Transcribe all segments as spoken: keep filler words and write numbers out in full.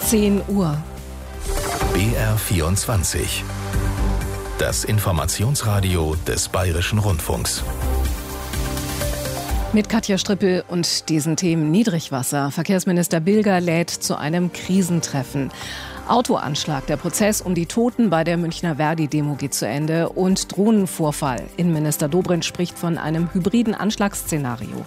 zehn Uhr. B R vierundzwanzig. Das Informationsradio des Bayerischen Rundfunks. Mit Katja Strippel und diesen Themen: Niedrigwasser. Verkehrsminister Bilger lädt zu einem Krisentreffen. Autoanschlag. Der Prozess um die Toten bei der Münchner Verdi-Demo geht zu Ende. Und Drohnenvorfall. Innenminister Dobrindt spricht von einem hybriden Anschlagsszenario.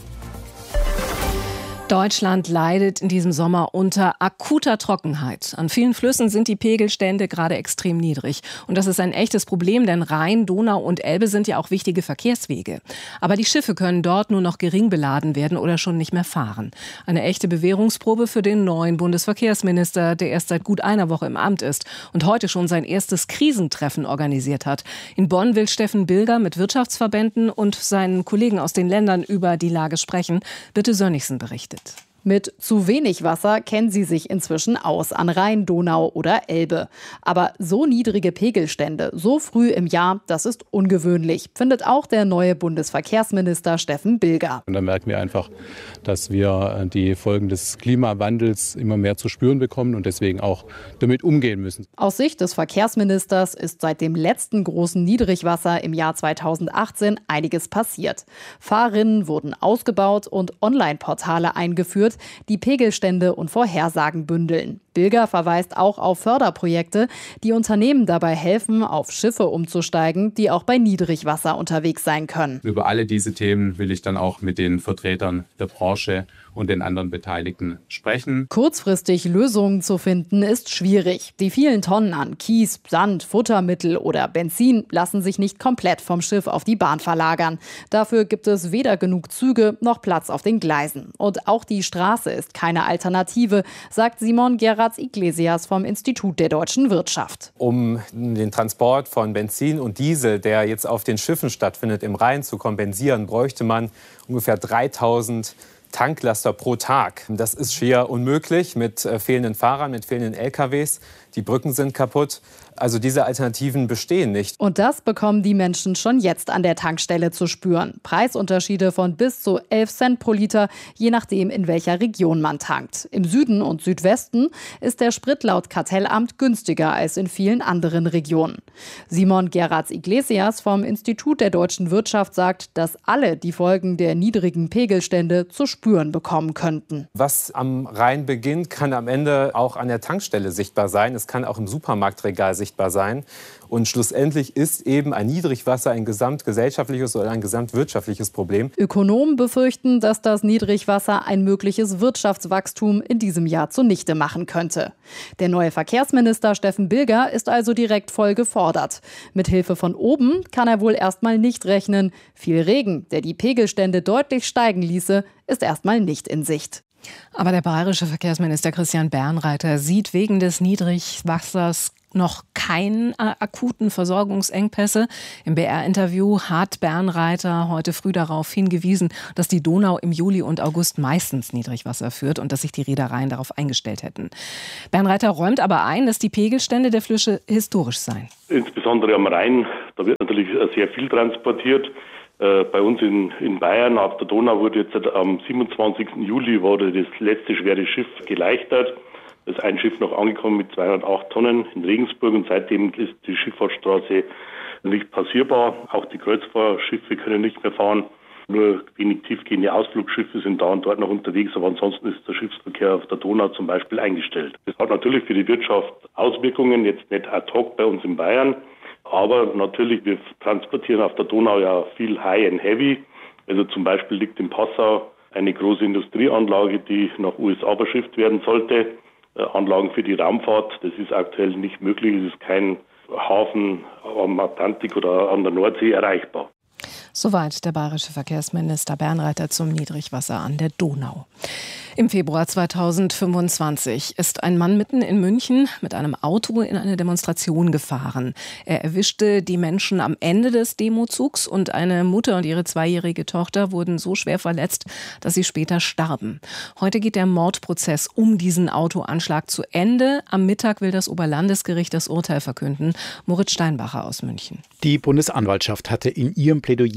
Deutschland leidet in diesem Sommer unter akuter Trockenheit. An vielen Flüssen sind die Pegelstände gerade extrem niedrig. Und das ist ein echtes Problem, denn Rhein, Donau und Elbe sind ja auch wichtige Verkehrswege. Aber die Schiffe können dort nur noch gering beladen werden oder schon nicht mehr fahren. Eine echte Bewährungsprobe für den neuen Bundesverkehrsminister, der erst seit gut einer Woche im Amt ist und heute schon sein erstes Krisentreffen organisiert hat. In Bonn will Steffen Bilger mit Wirtschaftsverbänden und seinen Kollegen aus den Ländern über die Lage sprechen. Birte Sönnigsen berichtet. Mit zu wenig Wasser kennen sie sich inzwischen aus an Rhein, Donau oder Elbe. Aber so niedrige Pegelstände so früh im Jahr, das ist ungewöhnlich, findet auch der neue Bundesverkehrsminister Steffen Bilger. Und da merken wir einfach, dass wir die Folgen des Klimawandels immer mehr zu spüren bekommen und deswegen auch damit umgehen müssen. Aus Sicht des Verkehrsministers ist seit dem letzten großen Niedrigwasser im Jahr zweitausendachtzehn einiges passiert. Fahrrinnen wurden ausgebaut und Online-Portale eingeführt, die Pegelstände und Vorhersagen bündeln. Bilger verweist auch auf Förderprojekte, die Unternehmen dabei helfen, auf Schiffe umzusteigen, die auch bei Niedrigwasser unterwegs sein können. Über alle diese Themen will ich dann auch mit den Vertretern der Branche und den anderen Beteiligten sprechen. Kurzfristig Lösungen zu finden, ist schwierig. Die vielen Tonnen an Kies, Sand, Futtermittel oder Benzin lassen sich nicht komplett vom Schiff auf die Bahn verlagern. Dafür gibt es weder genug Züge noch Platz auf den Gleisen. Und auch die Straße ist keine Alternative, sagt Simon Geratz-Iglesias vom Institut der deutschen Wirtschaft. Um den Transport von Benzin und Diesel, der jetzt auf den Schiffen stattfindet, im Rhein zu kompensieren, bräuchte man ungefähr dreitausend Tanklaster pro Tag. Das ist schier unmöglich mit äh, fehlenden Fahrern, mit fehlenden L K Ws. Die Brücken sind kaputt. Also diese Alternativen bestehen nicht. Und das bekommen die Menschen schon jetzt an der Tankstelle zu spüren. Preisunterschiede von bis zu elf Cent pro Liter, je nachdem, in welcher Region man tankt. Im Süden und Südwesten ist der Sprit laut Kartellamt günstiger als in vielen anderen Regionen. Simon Geratz-Iglesias vom Institut der deutschen Wirtschaft sagt, dass alle die Folgen der niedrigen Pegelstände zu spüren bekommen könnten. Was am Rhein beginnt, kann am Ende auch an der Tankstelle sichtbar sein. Es kann auch im Supermarktregal sichtbar sein. Und schlussendlich ist eben ein Niedrigwasser ein gesamtgesellschaftliches oder ein gesamtwirtschaftliches Problem. Ökonomen befürchten, dass das Niedrigwasser ein mögliches Wirtschaftswachstum in diesem Jahr zunichte machen könnte. Der neue Verkehrsminister Steffen Bilger ist also direkt voll gefordert. Mit Hilfe von oben kann er wohl erstmal nicht rechnen. Viel Regen, der die Pegelstände deutlich steigen ließe, ist erstmal nicht in Sicht. Aber der bayerische Verkehrsminister Christian Bernreiter sieht wegen des Niedrigwassers noch keine äh, akuten Versorgungsengpässe. Im B R-Interview hat Bernreiter heute früh darauf hingewiesen, dass die Donau im Juli und August meistens Niedrigwasser führt und dass sich die Reedereien darauf eingestellt hätten. Bernreiter räumt aber ein, dass die Pegelstände der Flüsse historisch seien. Insbesondere am Rhein, da wird natürlich sehr viel transportiert. Äh, bei uns in, in Bayern auf der Donau wurde jetzt am siebenundzwanzigsten Juli wurde das letzte schwere Schiff geleichtert. Da ist ein Schiff noch angekommen mit zweihundertacht Tonnen in Regensburg und seitdem ist die Schifffahrtsstraße nicht passierbar. Auch die Kreuzfahrtschiffe können nicht mehr fahren. Nur wenig tiefgehende Ausflugschiffe sind da und dort noch unterwegs, aber ansonsten ist der Schiffsverkehr auf der Donau zum Beispiel eingestellt. Das hat natürlich für die Wirtschaft Auswirkungen, jetzt nicht ad hoc bei uns in Bayern, aber natürlich, wir transportieren auf der Donau ja viel High and Heavy. Also zum Beispiel liegt in Passau eine große Industrieanlage, die nach U S A verschifft werden sollte. Anlagen für die Raumfahrt, das ist aktuell nicht möglich. Es ist kein Hafen am Atlantik oder an der Nordsee erreichbar. Soweit der bayerische Verkehrsminister Bernreiter zum Niedrigwasser an der Donau. Im Februar zweitausendfünfundzwanzig ist ein Mann mitten in München mit einem Auto in eine Demonstration gefahren. Er erwischte die Menschen am Ende des Demozugs und eine Mutter und ihre zweijährige Tochter wurden so schwer verletzt, dass sie später starben. Heute geht der Mordprozess um diesen Autoanschlag zu Ende. Am Mittag will das Oberlandesgericht das Urteil verkünden. Moritz Steinbacher aus München. Die Bundesanwaltschaft hatte in ihrem Plädoyer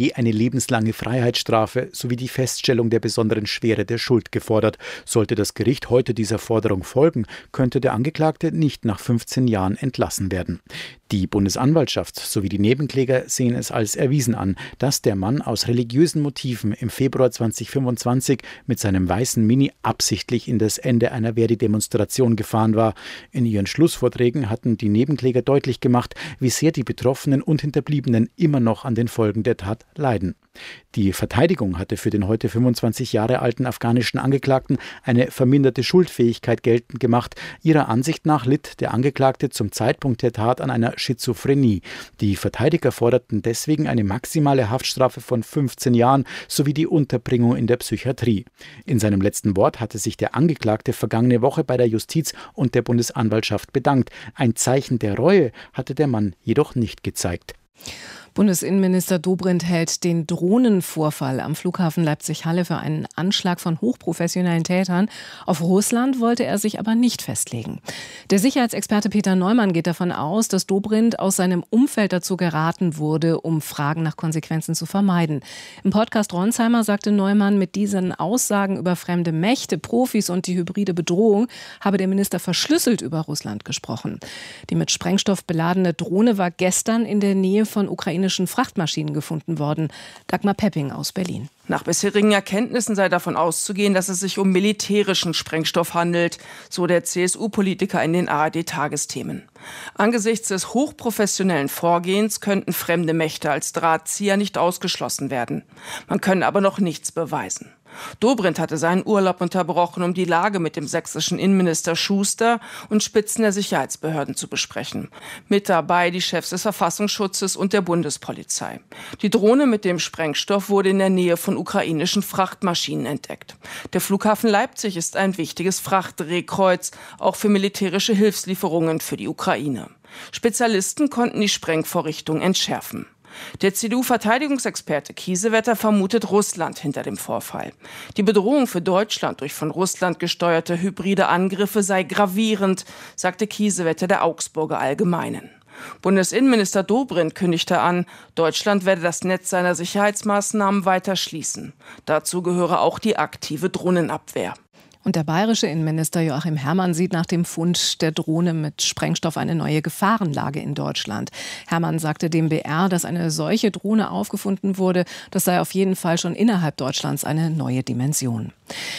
sowie eine lebenslange Freiheitsstrafe sowie die Feststellung der besonderen Schwere der Schuld gefordert. Sollte das Gericht heute dieser Forderung folgen, könnte der Angeklagte nicht nach fünfzehn Jahren entlassen werden. Die Bundesanwaltschaft sowie die Nebenkläger sehen es als erwiesen an, dass der Mann aus religiösen Motiven im Februar zweitausendfünfundzwanzig mit seinem weißen Mini absichtlich in das Ende einer Verdi-Demonstration gefahren war. In ihren Schlussvorträgen hatten die Nebenkläger deutlich gemacht, wie sehr die Betroffenen und Hinterbliebenen immer noch an den Folgen der Tat leiden. Die Verteidigung hatte für den heute fünfundzwanzig Jahre alten afghanischen Angeklagten eine verminderte Schuldfähigkeit geltend gemacht. Ihrer Ansicht nach litt der Angeklagte zum Zeitpunkt der Tat an einer Schizophrenie. Die Verteidiger forderten deswegen eine maximale Haftstrafe von fünfzehn Jahren sowie die Unterbringung in der Psychiatrie. In seinem letzten Wort hatte sich der Angeklagte vergangene Woche bei der Justiz und der Bundesanwaltschaft bedankt. Ein Zeichen der Reue hatte der Mann jedoch nicht gezeigt. Bundesinnenminister Dobrindt hält den Drohnenvorfall am Flughafen Leipzig-Halle für einen Anschlag von hochprofessionellen Tätern. Auf Russland wollte er sich aber nicht festlegen. Der Sicherheitsexperte Peter Neumann geht davon aus, dass Dobrindt aus seinem Umfeld dazu geraten wurde, um Fragen nach Konsequenzen zu vermeiden. Im Podcast Ronsheimer sagte Neumann, mit diesen Aussagen über fremde Mächte, Profis und die hybride Bedrohung habe der Minister verschlüsselt über Russland gesprochen. Die mit Sprengstoff beladene Drohne war gestern in der Nähe von Ukraine Frachtmaschinen gefunden worden. Dagmar Pepping aus Berlin. Nach bisherigen Erkenntnissen sei davon auszugehen, dass es sich um militärischen Sprengstoff handelt, so der C S U-Politiker in den A R D-Tagesthemen. Angesichts des hochprofessionellen Vorgehens könnten fremde Mächte als Drahtzieher nicht ausgeschlossen werden. Man könne aber noch nichts beweisen. Dobrindt hatte seinen Urlaub unterbrochen, um die Lage mit dem sächsischen Innenminister Schuster und Spitzen der Sicherheitsbehörden zu besprechen. Mit dabei die Chefs des Verfassungsschutzes und der Bundespolizei. Die Drohne mit dem Sprengstoff wurde in der Nähe von ukrainischen Frachtmaschinen entdeckt. Der Flughafen Leipzig ist ein wichtiges Frachtdrehkreuz, auch für militärische Hilfslieferungen für die Ukraine. Spezialisten konnten die Sprengvorrichtung entschärfen. Der C D U-Verteidigungsexperte Kiesewetter vermutet Russland hinter dem Vorfall. Die Bedrohung für Deutschland durch von Russland gesteuerte hybride Angriffe sei gravierend, sagte Kiesewetter der Augsburger Allgemeinen. Bundesinnenminister Dobrindt kündigte an, Deutschland werde das Netz seiner Sicherheitsmaßnahmen weiter schließen. Dazu gehöre auch die aktive Drohnenabwehr. Und der bayerische Innenminister Joachim Herrmann sieht nach dem Fund der Drohne mit Sprengstoff eine neue Gefahrenlage in Deutschland. Herrmann sagte dem B R, dass eine solche Drohne aufgefunden wurde. Das sei auf jeden Fall schon innerhalb Deutschlands eine neue Dimension.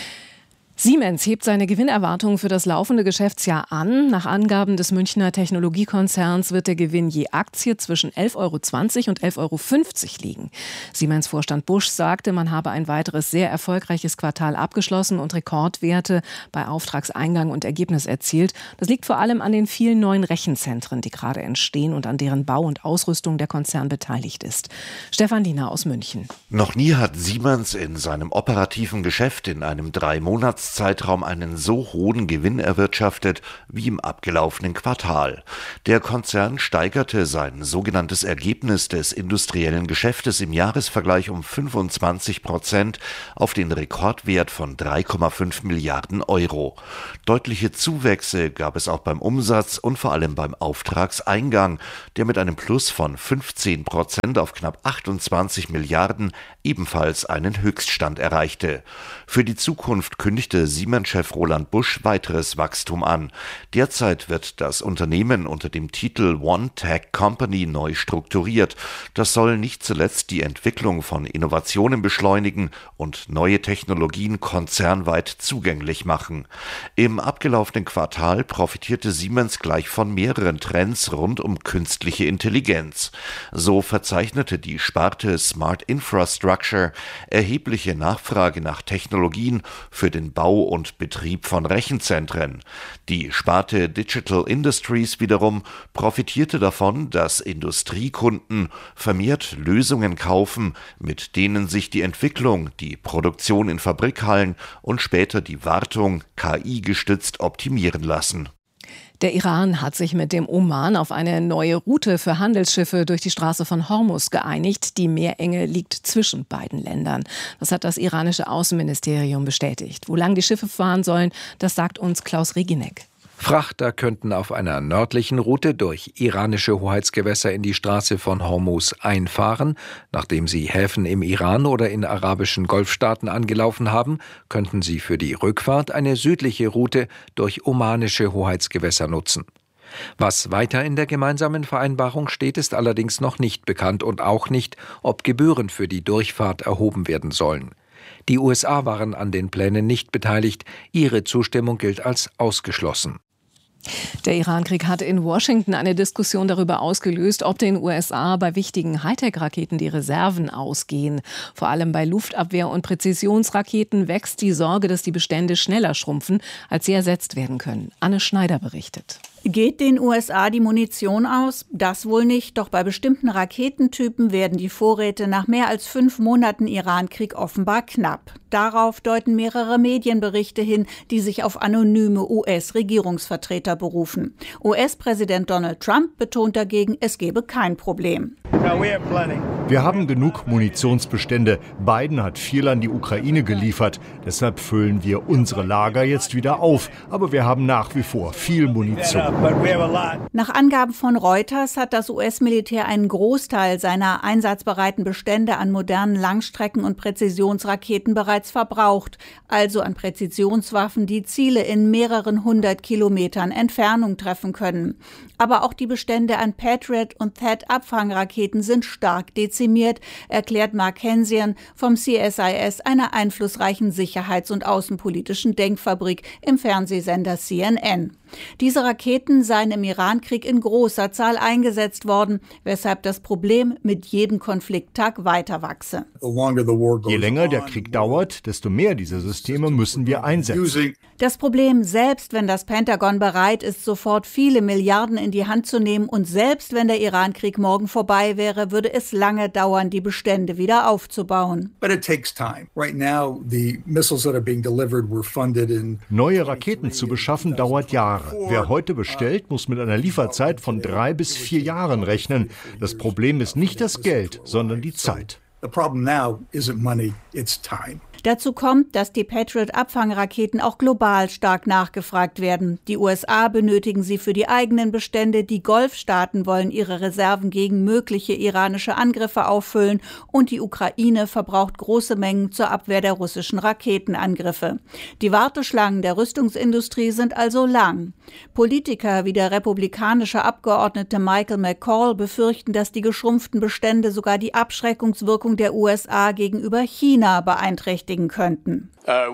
Siemens hebt seine Gewinnerwartungen für das laufende Geschäftsjahr an. Nach Angaben des Münchner Technologiekonzerns wird der Gewinn je Aktie zwischen elf Euro zwanzig und elf Euro fünfzig liegen. Siemens-Vorstand Busch sagte, man habe ein weiteres sehr erfolgreiches Quartal abgeschlossen und Rekordwerte bei Auftragseingang und Ergebnis erzielt. Das liegt vor allem an den vielen neuen Rechenzentren, die gerade entstehen und an deren Bau und Ausrüstung der Konzern beteiligt ist. Stefan Diener aus München. Noch nie hat Siemens in seinem operativen Geschäft in einem Drei-Monats- Zeitraum einen so hohen Gewinn erwirtschaftet wie im abgelaufenen Quartal. Der Konzern steigerte sein sogenanntes Ergebnis des industriellen Geschäftes im Jahresvergleich um fünfundzwanzig Prozent auf den Rekordwert von drei Komma fünf Milliarden Euro. Deutliche Zuwächse gab es auch beim Umsatz und vor allem beim Auftragseingang, der mit einem Plus von fünfzehn Prozent auf knapp achtundzwanzig Milliarden ebenfalls einen Höchststand erreichte. Für die Zukunft kündigte Siemens-Chef Roland Busch weiteres Wachstum an. Derzeit wird das Unternehmen unter dem Titel One Tech Company neu strukturiert. Das soll nicht zuletzt die Entwicklung von Innovationen beschleunigen und neue Technologien konzernweit zugänglich machen. Im abgelaufenen Quartal profitierte Siemens gleich von mehreren Trends rund um künstliche Intelligenz. So verzeichnete die Sparte Smart Infrastructure erhebliche Nachfrage nach Technologien für den Bau und Betrieb von Rechenzentren. Die Sparte Digital Industries wiederum profitierte davon, dass Industriekunden vermehrt Lösungen kaufen, mit denen sich die Entwicklung, die Produktion in Fabrikhallen und später die Wartung K I-gestützt optimieren lassen. Der Iran hat sich mit dem Oman auf eine neue Route für Handelsschiffe durch die Straße von Hormuz geeinigt. Die Meerenge liegt zwischen beiden Ländern. Das hat das iranische Außenministerium bestätigt. Wo lang die Schiffe fahren sollen, das sagt uns Klaus Reginek. Frachter könnten auf einer nördlichen Route durch iranische Hoheitsgewässer in die Straße von Hormuz einfahren. Nachdem sie Häfen im Iran oder in arabischen Golfstaaten angelaufen haben, könnten sie für die Rückfahrt eine südliche Route durch omanische Hoheitsgewässer nutzen. Was weiter in der gemeinsamen Vereinbarung steht, ist allerdings noch nicht bekannt und auch nicht, ob Gebühren für die Durchfahrt erhoben werden sollen. Die U S A waren an den Plänen nicht beteiligt, ihre Zustimmung gilt als ausgeschlossen. Der Irankrieg hat in Washington eine Diskussion darüber ausgelöst, ob den U S A bei wichtigen Hightech-Raketen die Reserven ausgehen. Vor allem bei Luftabwehr- und Präzisionsraketen wächst die Sorge, dass die Bestände schneller schrumpfen, als sie ersetzt werden können. Anne Schneider berichtet. Geht den U S A die Munition aus? Das wohl nicht, doch bei bestimmten Raketentypen werden die Vorräte nach mehr als fünf Monaten Irankrieg offenbar knapp. Darauf deuten mehrere Medienberichte hin, die sich auf anonyme U S-Regierungsvertreter berufen. U S-Präsident Donald Trump betont dagegen, es gebe kein Problem. Wir haben genug Munitionsbestände. Biden hat viel an die Ukraine geliefert. Deshalb füllen wir unsere Lager jetzt wieder auf. Aber wir haben nach wie vor viel Munition. Nach Angaben von Reuters hat das U S-Militär einen Großteil seiner einsatzbereiten Bestände an modernen Langstrecken- und Präzisionsraketen bereits verbraucht, also an Präzisionswaffen, die Ziele in mehreren hundert Kilometern Entfernung treffen können. Aber auch die Bestände an Patriot- und T H A A D-Abfangraketen sind stark dezimiert, erklärt Mark Hensian vom C S I S, einer einflussreichen sicherheits- und außenpolitischen Denkfabrik im Fernsehsender C N N. Diese Raketen seien im Irankrieg in großer Zahl eingesetzt worden, weshalb das Problem mit jedem Konflikttag weiter wachse. Je länger der Krieg dauert, desto mehr dieser Systeme müssen wir einsetzen. Das Problem, selbst wenn das Pentagon bereit ist, sofort viele Milliarden in die Hand zu nehmen und selbst wenn der Irankrieg morgen vorbei wäre, würde es lange dauern, die Bestände wieder aufzubauen. Neue Raketen zu beschaffen dauert Jahre. Wer heute bestellt, muss mit einer Lieferzeit von drei bis vier Jahren rechnen. Das Problem ist nicht das Geld, sondern die Zeit. The problem now isn't money, it's time. Dazu kommt, dass die Patriot-Abfangraketen auch global stark nachgefragt werden. Die U S A benötigen sie für die eigenen Bestände, die Golfstaaten wollen ihre Reserven gegen mögliche iranische Angriffe auffüllen und die Ukraine verbraucht große Mengen zur Abwehr der russischen Raketenangriffe. Die Warteschlangen der Rüstungsindustrie sind also lang. Politiker wie der republikanische Abgeordnete Michael McCall befürchten, dass die geschrumpften Bestände sogar die Abschreckungswirkung der U S A gegenüber China beeinträchtigen könnten.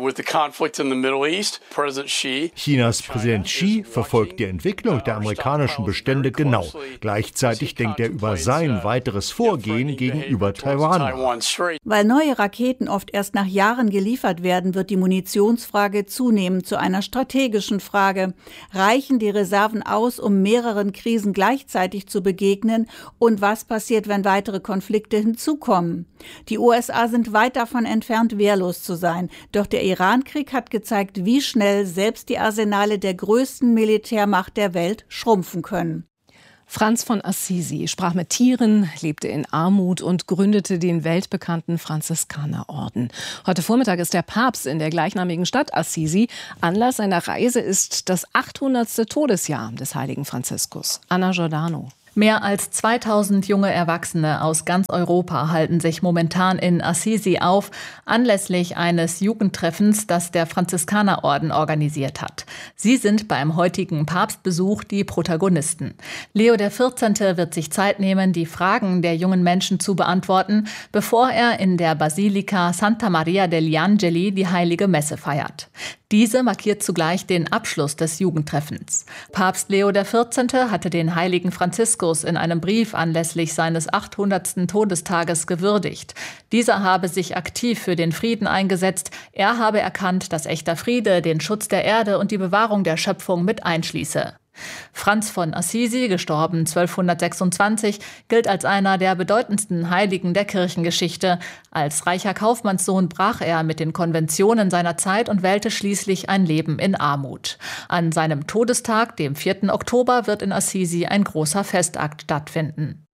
Chinas Präsident Xi verfolgt die Entwicklung der amerikanischen Bestände genau. Gleichzeitig denkt er über sein weiteres Vorgehen gegenüber Taiwan nach. Weil neue Raketen oft erst nach Jahren geliefert werden, wird die Munitionsfrage zunehmend zu einer strategischen Frage. Reichen die Reserven aus, um mehreren Krisen gleichzeitig zu begegnen? Und was passiert, wenn weitere Konflikte hinzukommen? Die U S A sind weit davon entfernt, wehrlos zu sein. Doch der Irankrieg hat gezeigt, wie schnell selbst die Arsenale der größten Militärmacht der Welt schrumpfen können. Franz von Assisi sprach mit Tieren, lebte in Armut und gründete den weltbekannten Franziskanerorden. Heute Vormittag ist der Papst in der gleichnamigen Stadt Assisi. Anlass seiner Reise ist das achthundertste Todesjahr des heiligen Franziskus. Anna Giordano. Mehr als zweitausend junge Erwachsene aus ganz Europa halten sich momentan in Assisi auf, anlässlich eines Jugendtreffens, das der Franziskanerorden organisiert hat. Sie sind beim heutigen Papstbesuch die Protagonisten. Leo der vierzehnte wird sich Zeit nehmen, die Fragen der jungen Menschen zu beantworten, bevor er in der Basilika Santa Maria degli Angeli die Heilige Messe feiert. Diese markiert zugleich den Abschluss des Jugendtreffens. Papst Leo der vierzehnte hatte den heiligen Franziskus in einem Brief anlässlich seines achthundertsten Todestages gewürdigt. Dieser habe sich aktiv für den Frieden eingesetzt. Er habe erkannt, dass echter Friede den Schutz der Erde und die Bewahrung der Schöpfung mit einschließe. Franz von Assisi, gestorben zwölfhundertsechsundzwanzig, gilt als einer der bedeutendsten Heiligen der Kirchengeschichte. Als reicher Kaufmannssohn brach er mit den Konventionen seiner Zeit und wählte schließlich ein Leben in Armut. An seinem Todestag, dem vierten Oktober, wird in Assisi ein großer Festakt stattfinden.